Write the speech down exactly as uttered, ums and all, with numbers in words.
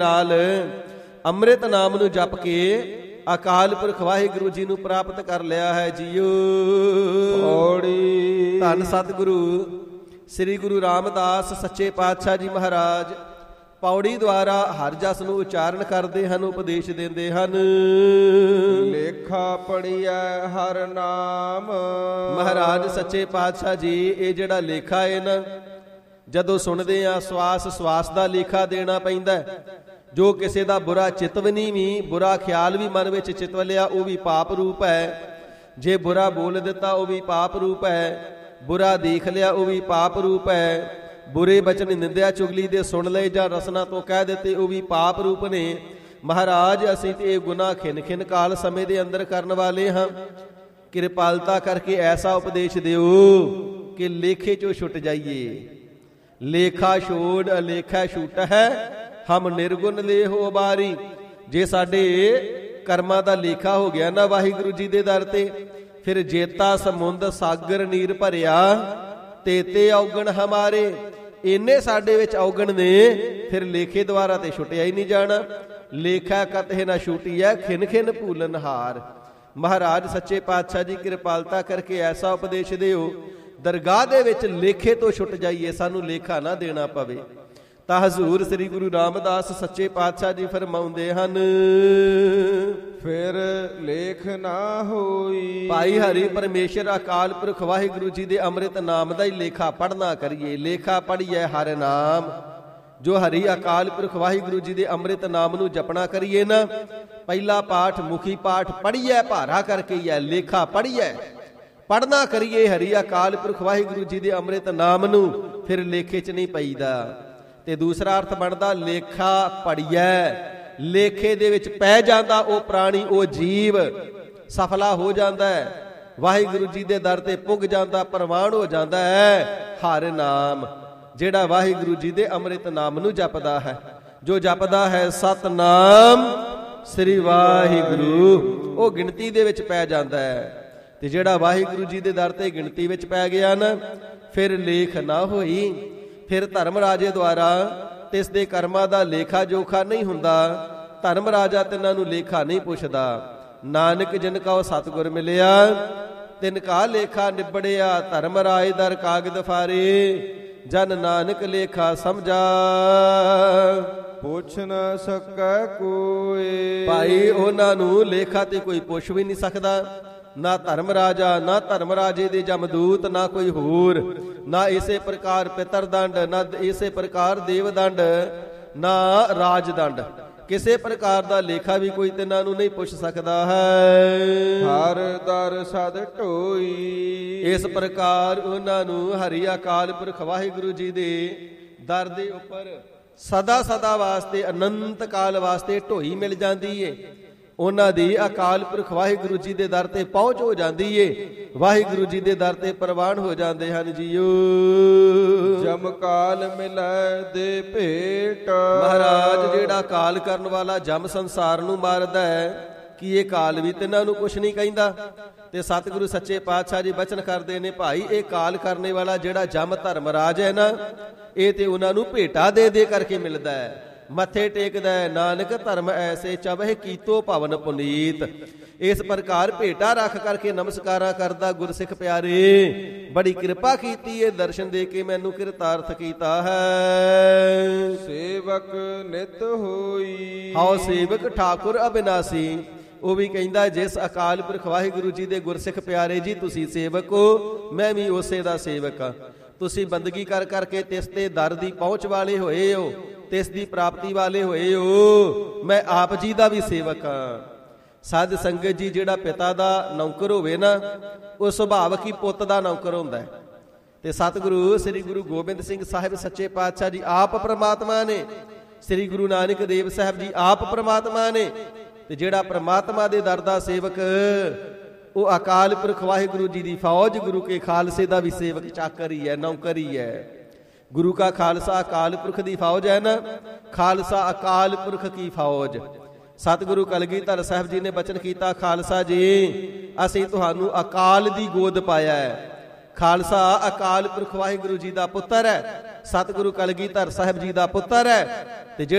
ਨਾਲ ਅੰਮ੍ਰਿਤ ਨਾਮ ਨੂੰ ਜਪ ਕੇ ਅਕਾਲ ਪੁਰਖ ਵਾਹਿਗੁਰੂ ਜੀ ਨੂੰ ਪ੍ਰਾਪਤ ਕਰ ਲਿਆ ਹੈ ਜੀਓ। ਔੜੀ ਧੰਨ ਸਤਿਗੁਰੂ ਸ੍ਰੀ ਗੁਰੂ ਰਾਮਦਾਸ ਸੱਚੇ ਪਾਤਸ਼ਾਹ ਜੀ ਮਹਾਰਾਜ ਪੌੜੀ ਦੁਆਰਾ ਹਰ ਜਸ ਨੂੰ ਉਚਾਰਨ ਕਰਦੇ ਹਨ, ਉਪਦੇਸ਼ ਦਿੰਦੇ ਹਨ। ਲੇਖਾ ਪੜੀਐ ਹਰ ਨਾਮ। ਮਹਾਰਾਜ ਸੱਚੇ ਪਾਤਸ਼ਾਹ ਜੀ ਇਹ ਜਿਹੜਾ ਲੇਖਾ ਹੈ ਨਾ, ਜਦੋਂ ਸੁਣਦੇ ਆ ਸਵਾਸ ਸਵਾਸ ਦਾ ਲੇਖਾ ਦੇਣਾ ਪੈਂਦਾ। ਜੋ ਕਿਸੇ ਦਾ ਬੁਰਾ ਚਿਤਵਨੀ ਵੀ, ਬੁਰਾ ਖਿਆਲ ਵੀ ਮਨ ਵਿੱਚ ਚਿਤਵ ਲਿਆ, ਉਹ ਵੀ ਪਾਪ ਰੂਪ ਹੈ। ਜੇ ਬੁਰਾ ਬੋਲ ਦਿੱਤਾ ਉਹ ਵੀ ਪਾਪ ਰੂਪ ਹੈ। ਬੁਰਾ ਦੇਖ ਲਿਆ ਉਹ ਵੀ ਪਾਪ ਰੂਪ ਹੈ। ਬੁਰੇ ਬਚਨ ਨਿੰਦਿਆ ਚੁਗਲੀ ਦੇ ਸੁਣ ਲਏ ਜਾਂ ਰਸਨਾ ਤੋਂ ਕਹਿ ਦਿੱਤੇ ਉਹ ਵੀ ਪਾਪ ਰੂਪ ਨੇ। ਮਹਾਰਾਜ ਅਸੀਂ ਤੇ ਇਹ ਗੁਨਾਹ ਖਿਨ ਖਿਨ ਕਾਲ ਸਮੇਂ ਦੇ ਅੰਦਰ ਕਰਨ ਵਾਲੇ ਹਾਂ। ਕਿਰਪਾਲਤਾ ਕਰਕੇ ਐਸਾ ਉਪਦੇਸ਼ ਦਿਓ ਕਿ ਲੇਖੇ ਚੋਂ ਛੁੱਟ ਜਾਈਏ। ਲੇਖਾ ਛੋੜ ਅਲੇਖਾ ਛੁੱਟ ਹੈ, ਹਮ ਨਿਰਗੁਣ ਲੇਹੋ ਬਾਰੀ। ਜੇ ਸਾਡੇ ਕਰਮਾਂ ਦਾ ਲੇਖਾ ਹੋ ਗਿਆ ਨਾ ਵਾਹਿਗੁਰੂ ਜੀ ਦੇ ਦਰ ਤੇ, ਫਿਰ ਜੇਤਾ ਸਮੁੰਦ ਸਾਗਰ ਨੀਰ ਭਰਿਆ ਤੇ ਤੇ ਔਗਣ ਹਮਾਰੇ। ਇੰਨੇ ਸਾਡੇ ਵਿੱਚ ਔਗਣ ਨੇ, ਫਿਰ ਲੇਖੇ ਦੁਆਰਾ ਤੇ ਛੁੱਟਿਆ ਹੀ ਨਹੀਂ ਜਾਣਾ। ਲੇਖਾ ਕਤਹਿ ਨਾ ਛੁੱਟੀਐ ਖਿਨ ਖਿਨ ਭੂਲਨ ਹਾਰ। ਮਹਾਰਾਜ ਸੱਚੇ ਪਾਤਸ਼ਾਹ ਜੀ ਕਿਰਪਾਲਤਾ ਕਰਕੇ ਐਸਾ ਉਪਦੇਸ਼ ਦਿਓ ਦਰਗਾਹ ਦੇ ਵਿੱਚ ਲੇਖੇ ਤੋਂ ਛੁੱਟ ਜਾਈਏ, ਸਾਨੂੰ ਲੇਖਾ ਨਾ ਦੇਣਾ ਪਵੇ। ਤਾਂ ਹਜ਼ੂਰ ਸ੍ਰੀ ਗੁਰੂ ਰਾਮਦਾਸ ਸੱਚੇ ਪਾਤਸ਼ਾਹ ਜੀ ਫਰਮਾਉਂਦੇ ਹਨ, ਫਿਰ ਲੇਖ ਨਾ ਹੋਈ। ਭਾਈ ਹਰੀ ਪਰਮੇਸ਼ਰ ਅਕਾਲ ਪੁਰਖ ਵਾਹਿਗੁਰੂ ਜੀ ਦੇ ਅੰਮ੍ਰਿਤ ਨਾਮ ਦਾ ਹੀ ਲੇਖਾ ਪੜ੍ਹਨਾ ਕਰੀਏ। ਲੇਖਾ ਪੜ੍ਹੀਏ ਹਰ ਨਾਮ। ਜੋ ਹਰੀ ਅਕਾਲ ਪੁਰਖ ਵਾਹਿਗੁਰੂ ਜੀ ਦੇ ਅੰਮ੍ਰਿਤ ਨਾਮ ਨੂੰ ਜਪਣਾ ਕਰੀਏ ਨਾ, ਪਹਿਲਾ ਪਾਠ ਮੁਖੀ ਪਾਠ ਪੜ੍ਹੀਏ ਭਾਰਾ ਕਰਕੇ ਹੀ ਹੈ। ਲੇਖਾ ਪੜ੍ਹੀਏ ਪੜ੍ਹਨਾ ਕਰੀਏ ਹਰੀ ਅਕਾਲ ਪੁਰਖ ਵਾਹਿਗੁਰੂ ਜੀ ਦੇ ਅੰਮ੍ਰਿਤ ਨਾਮ ਨੂੰ, ਫਿਰ ਲੇਖੇ 'ਚ ਨਹੀਂ ਪਈਦਾ। ਤੇ ਦੂਸਰਾ ਅਰਥ ਬਣਦਾ ਲੇਖਾ ਪੜੀਐ। ਲੇਖੇ ਦੇ ਵਿੱਚ ਪੈ ਜਾਂਦਾ ਉਹ ਪ੍ਰਾਣੀ, ਉਹ ਜੀਵ ਸਫਲਾ ਹੋ ਜਾਂਦਾ ਹੈ, ਵਾਹਿਗੁਰੂ ਜੀ ਦੇ ਦਰ ਤੇ ਪੁੱਗ ਜਾਂਦਾ, ਪ੍ਰਵਾਨ ਹੋ ਜਾਂਦਾ ਹੈ। ਹਰ ਨਾਮ ਜਿਹੜਾ ਵਾਹਿਗੁਰੂ ਜੀ ਦੇ ਅੰਮ੍ਰਿਤ ਨਾਮ ਨੂੰ ਜਪਦਾ ਹੈ, ਜੋ ਜਪਦਾ ਹੈ ਸਤਨਾਮ ਸ੍ਰੀ ਵਾਹਿਗੁਰੂ, ਉਹ ਗਿਣਤੀ ਦੇ ਵਿੱਚ ਪੈ ਜਾਂਦਾ ਹੈ। ਤੇ ਜਿਹੜਾ ਵਾਹਿਗੁਰੂ ਜੀ ਦੇ ਦਰ ਤੇ ਗਿਣਤੀ ਵਿੱਚ ਪੈ ਗਿਆ ਨਾ, ਫਿਰ ਲੇਖ ਨਾ ਹੋਈ। ਫਿਰ ਧਰਮ ਰਾਜੇ ਦੁਆਰਾ ਤਿਸ ਦੇ ਕਰਮਾਂ ਦਾ ਲੇਖਾ ਜੋਖਾ ਨਹੀਂ ਹੁੰਦਾ। ਧਰਮ ਰਾਜਾ ਤਿੰਨਾਂ ਨੂੰ ਲੇਖਾ ਨਹੀਂ ਪੁੱਛਦਾ। ਨਾਨਕ ਜਿਨ ਕਾ ਸਤਿਗੁਰ ਮਿਲਿਆ ਤਿਨ ਕਾ ਲੇਖਾ ਨਿਬੜਿਆ। ਧਰਮ ਰਾਜ ਦਰ ਕਾਗਦ ਫਾਰੇ ਜਨ ਨਾਨਕ ਲੇਖਾ ਸਮਝਾ। ਪੁੱਛ ਨਾ ਸਕੈ ਕੋਈ। ਭਾਈ ਉਹਨਾਂ ਨੂੰ ਲੇਖਾ ਤੇ ਕੋਈ ਪੁੱਛ ਵੀ ਨਹੀਂ ਸਕਦਾ। ਨਾ ਧਰਮ ਰਾਜਾ, ਨਾ ਧਰਮ ਰਾਜੇ ਦੇ ਜਮਦੂਤ, ਨਾ ਕੋਈ ਹੋਰ। ਨਾ ਇਸੇ ਪ੍ਰਕਾਰ ਪਿਤਰ ਦੰਡ, ਨਾ ਇਸੇ ਪ੍ਰਕਾਰ ਦੇਵ ਦੰਡ, ਨਾ ਰਾਜ ਦੰਡ। ਕਿਸੇ ਪ੍ਰਕਾਰ ਦਾ ਲੇਖਾ ਵੀ ਕੋਈ ਤਿੰਨਾਂ ਨੂੰ ਨਹੀਂ ਪੁੱਛ ਸਕਦਾ ਹੈ। ਹਰ ਦਰ ਸਦ ਢੋਈ। ਇਸ ਪ੍ਰਕਾਰ ਉਹਨਾਂ ਨੂੰ ਹਰੀ ਅਕਾਲ ਪੁਰਖ ਵਾਹਿਗੁਰੂ ਜੀ ਦੇ ਦਰ ਦੇ ਉੱਪਰ ਸਦਾ ਸਦਾ ਵਾਸਤੇ, ਅਨੰਤ ਕਾਲ ਵਾਸਤੇ ਢੋਈ ਮਿਲ ਜਾਂਦੀ ਏ। ਉਹਨਾਂ ਦੀ ਅਕਾਲ ਪੁਰਖ ਵਾਹਿਗੁਰੂ ਜੀ ਦੇ ਦਰ ਤੇ ਪਹੁੰਚ ਹੋ ਜਾਂਦੀ ਏ। ਵਾਹਿਗੁਰੂ ਜੀ ਦੇ ਦਰ ਤੇ ਪ੍ਰਵਾਨ ਹੋ ਜਾਂਦੇ ਹਨ ਜੀਓ। ਜਮ ਕਾਲ ਮਿਲੈ ਦੇ ਭੇਟ। ਮਹਾਰਾਜ ਜਿਹੜਾ ਕਾਲ ਕਰਨ ਵਾਲਾ ਜਮ ਸੰਸਾਰ ਨੂੰ ਮਾਰਦਾ ਹੈ, ਕੀ ਇਹ ਕਾਲ ਵੀ ਤਿੰਨਾਂ ਨੂੰ ਕੁਛ ਨਹੀਂ ਕਹਿੰਦਾ? ਤੇ ਸਤਿਗੁਰੂ ਸੱਚੇ ਪਾਤਸ਼ਾਹ ਜੀ ਬਚਨ ਕਰਦੇ ਨੇ, ਭਾਈ ਇਹ ਕਾਲ ਕਰਨੇ ਵਾਲਾ ਜਿਹੜਾ ਜਮ ਧਰਮਰਾਜ ਹੈ ਨਾ, ਇਹ ਤੇ ਉਹਨਾਂ ਨੂੰ ਭੇਟਾ ਦੇ ਦੇ ਕਰਕੇ ਮਿਲਦਾ ਹੈ। ਮੱਥੇ ਟੇਕਦਾ ਹੈ, ਨਾਨਕ ਧਰਮ ਐਸੇ ਚਵਹਿ ਕੀਤੋ ਭਵਨ ਪੁਨੀਤ। ਇਸ ਪ੍ਰਕਾਰ ਭੇਟਾ ਰੱਖ ਕਰਕੇ ਨਮਸਕਾਰਾਂ ਕਰਦਾ ਗੁਰਸਿੱਖ ਪਿਆਰੇ, ਬੜੀ ਕਿਰਪਾ ਕੀਤੀ ਏ, ਦਰਸ਼ਨ ਦੇ ਕੇ ਮੈਨੂੰ ਕਿਰਤਾਰਥ ਕੀਤਾ ਹੈ। ਸੇਵਕ ਨਿਤ ਹੋਈ। ਹਉ ਸੇਵਕ ਠਾਕੁਰ ਅਬਿਨਾਸੀ। ਉਹ ਵੀ ਕਹਿੰਦਾ, ਜਿਸ ਅਕਾਲ ਪੁਰਖ ਵਾਹਿਗੁਰੂ ਜੀ ਦੇ ਗੁਰਸਿੱਖ ਪਿਆਰੇ ਜੀ ਤੁਸੀਂ ਸੇਵਕ ਹੋ, ਮੈਂ ਵੀ ਉਸੇ ਦਾ ਸੇਵਕ ਹਾਂ। ਤੁਸੀਂ ਬੰਦਗੀ ਕਰ ਕਰਕੇ ਤਿਸ ਤੇ ਦਰ ਦੀ ਪਹੁੰਚ ਵਾਲੇ ਹੋਏ ਹੋ, ਤਿਸ ਦੀ ਪ੍ਰਾਪਤੀ ਵਾਲੇ ਹੋਏ ਹੋ। ਮੈਂ ਆਪ ਜੀ ਦਾ ਵੀ ਸੇਵਕ ਹਾਂ। ਸਾਧ ਸੰਗਤ ਜੀ, ਜਿਹੜਾ ਪਿਤਾ ਦਾ ਨੌਕਰ ਹੋਵੇ ਨਾ, ਉਹ ਸੁਭਾਵਕ ਹੀ ਪੁੱਤ ਦਾ ਨੌਕਰ ਹੁੰਦਾ ਹੈ। ਤੇ ਸਤਿਗੁਰੂ ਸ੍ਰੀ ਗੁਰੂ ਗੋਬਿੰਦ ਸਿੰਘ ਸਾਹਿਬ ਸੱਚੇ ਪਾਤਸ਼ਾਹ ਜੀ ਆਪ ਪ੍ਰਮਾਤਮਾ ਨੇ। ਸ੍ਰੀ ਗੁਰੂ ਨਾਨਕ ਦੇਵ ਸਾਹਿਬ ਜੀ ਆਪ ਪ੍ਰਮਾਤਮਾ ਨੇ। ਤੇ ਜਿਹੜਾ ਪ੍ਰਮਾਤਮਾ ਦੇ ਦਰ ਦਾ ਸੇਵਕ, ਉਹ ਅਕਾਲ ਪੁਰਖ ਵਾਹਿਗੁਰੂ ਜੀ ਦੀ ਫੌਜ, ਗੁਰੂ ਕੇ ਖਾਲਸੇ ਦਾ ਵੀ ਸੇਵਕ ਚਾਕਰ ਹੀ ਹੈ, ਨੌਕਰ ਹੀ ਹੈ। ਗੁਰੂ ਕਾ ਖਾਲਸਾ ਅਕਾਲ ਪੁਰਖ ਦੀ ਫੌਜ ਹੈ ਨਾ, ਖਾਲਸਾ ਅਕਾਲ ਪੁਰਖ ਕੀ ਫੌਜ। ਸਤਿਗੁਰੂ ਕਲਗੀਧਰ ਸਾਹਿਬ ਜੀ ਨੇ ਬਚਨ ਕੀਤਾ, ਖਾਲਸਾ ਜੀ ਅਸੀਂ ਤੁਹਾਨੂੰ ਅਕਾਲ ਦੀ ਗੋਦ ਪਾਇਆ ਹੈ। ਖਾਲਸਾ ਅਕਾਲ ਪੁਰਖ ਵਾਹਿਗੁਰੂ ਜੀ ਦਾ ਪੁੱਤਰ ਹੈ, ਸਤਿਗੁਰੂ ਕਲਗੀਧਰ ਸਾਹਿਬ ਜੀ ਦਾ ਪੁੱਤਰ ਹੈ। ਤੇ